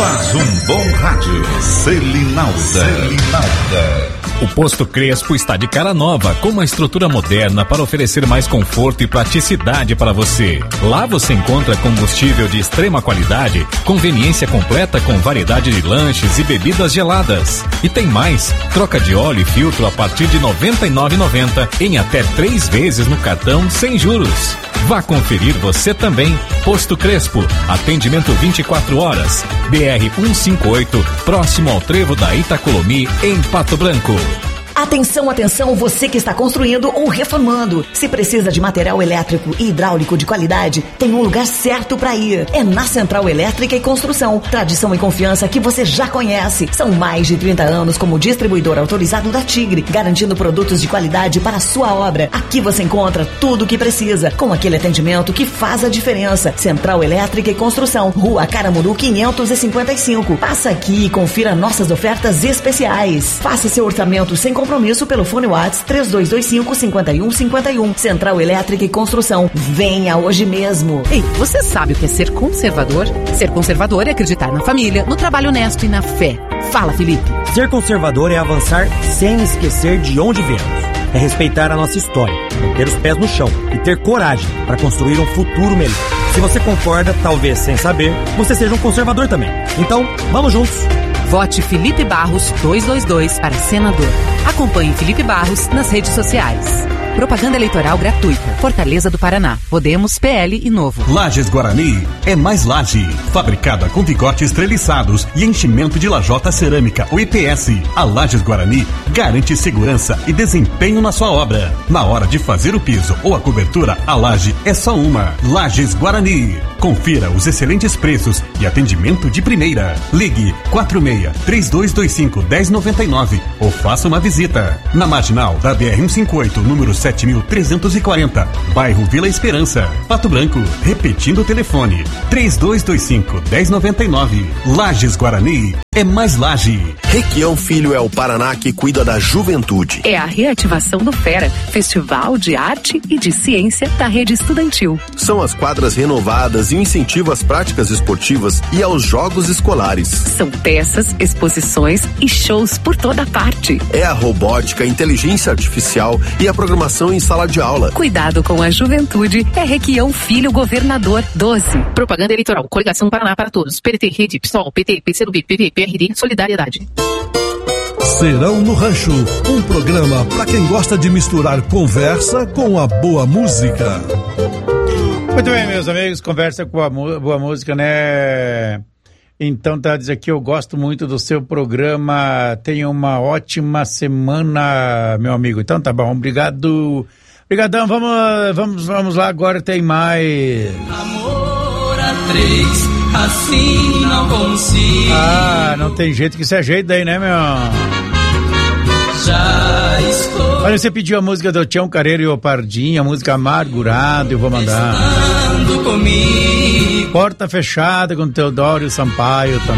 faz um bom rádio. Selinalda. O Posto Crespo está de cara nova, com uma estrutura moderna para oferecer mais conforto e praticidade para você. Lá você encontra combustível de extrema qualidade, conveniência completa com variedade de lanches e bebidas geladas. E tem mais, troca de óleo e filtro a partir de R$ 99,90 em até 3 vezes no cartão sem juros. Vá conferir você também. Posto Crespo, atendimento 24 horas. BR 158, próximo ao trevo da Itacolomi, em Pato Branco. Atenção, atenção, você que está construindo ou reformando. Se precisa de material elétrico e hidráulico de qualidade, tem um lugar certo para ir. É na Central Elétrica e Construção. Tradição e confiança que você já conhece. São mais de 30 anos como distribuidor autorizado da Tigre, garantindo produtos de qualidade para a sua obra. Aqui você encontra tudo o que precisa, com aquele atendimento que faz a diferença. Central Elétrica e Construção, Rua Caramuru 555. Passa aqui e confira nossas ofertas especiais. Faça seu orçamento sem compromisso pelo fone WhatsApp 3225-5151. Central Elétrica e Construção. Venha hoje mesmo. Ei, você sabe o que é ser conservador? Ser conservador é acreditar na família, no trabalho honesto e na fé. Fala, Felipe. Ser conservador é avançar sem esquecer de onde viemos. É respeitar a nossa história, manter os pés no chão e ter coragem para construir um futuro melhor. Se você concorda, talvez sem saber, você seja um conservador também. Então, vamos juntos. Vote Felipe Barros 222 para senador. Acompanhe Felipe Barros nas redes sociais. Propaganda eleitoral gratuita. Fortaleza do Paraná. Podemos, PL e Novo. Lajes Guarani é mais laje. Fabricada com vigotes treliçados e enchimento de lajota cerâmica, o IPS. A Lajes Guarani garante segurança e desempenho na sua obra. Na hora de fazer o piso ou a cobertura, a laje é só uma. Lajes Guarani. Confira os excelentes preços e atendimento de primeira. Ligue 46-3225-1099 ou faça uma visita. Na marginal da BR-158, número 7.340, bairro Vila Esperança, Pato Branco. Repetindo o telefone, 3225-1099. Lajes Guarani é mais laje. Requião Filho é o Paraná que cuida da juventude. É a reativação do FERA, Festival de Arte e de Ciência da Rede Estudantil. São as quadras renovadas e o incentivo às práticas esportivas e aos jogos escolares. São peças, exposições e shows por toda parte. É a robótica, a inteligência artificial e a programação em sala de aula. Cuidado com a juventude. É Requião Filho Governador 12. Propaganda eleitoral. Coligação Paraná para Todos. PDT, Rede, PSOL, PT, PCdoB, PV, PRD, Solidariedade. Serão no Rancho, um programa para quem gosta de misturar conversa com a boa música. Muito bem, meus amigos, conversa com a boa música, né? Então, tá, diz aqui, eu gosto muito do seu programa, tenha uma ótima semana, meu amigo. Então, tá bom, obrigado. Obrigadão, vamos lá, agora tem mais. Amor a três, assim não consigo. Ah, não tem jeito que isso é jeito daí, né, meu? Já estou. Olha, você pediu a música do Tião Carreiro e o Pardinho, a música Amargurado, eu vou mandar. Estando comigo. Porta Fechada com Teodoro Sampaio também.